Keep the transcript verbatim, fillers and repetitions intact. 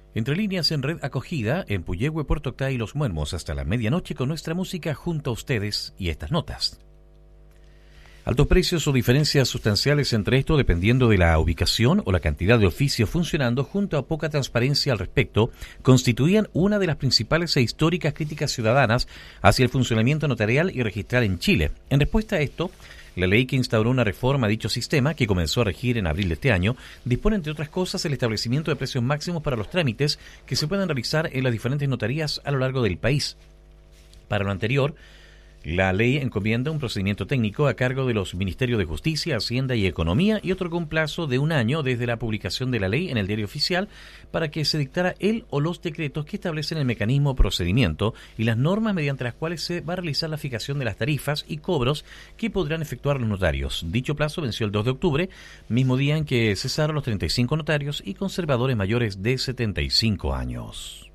Entre líneas en red acogida, en Puyehue, Puerto Octay y Los Muermos hasta la medianoche con nuestra música junto a ustedes y estas notas. Altos precios o diferencias sustanciales entre esto dependiendo de la ubicación o la cantidad de oficios funcionando junto a poca transparencia al respecto constituían una de las principales e históricas críticas ciudadanas hacia el funcionamiento notarial y registral en Chile. En respuesta a esto, la ley que instauró una reforma a dicho sistema, que comenzó a regir en abril de este año, dispone, entre otras cosas, el establecimiento de precios máximos para los trámites que se pueden realizar en las diferentes notarías a lo largo del país. Para lo anterior, la ley encomienda un procedimiento técnico a cargo de los Ministerios de Justicia, Hacienda y Economía y otorgó un plazo de un año desde la publicación de la ley en el Diario Oficial para que se dictara el o los decretos que establecen el mecanismo procedimiento y las normas mediante las cuales se va a realizar la fijación de las tarifas y cobros que podrán efectuar los notarios. Dicho plazo venció el dos de octubre, mismo día en que cesaron los treinta y cinco notarios y conservadores mayores de setenta y cinco años.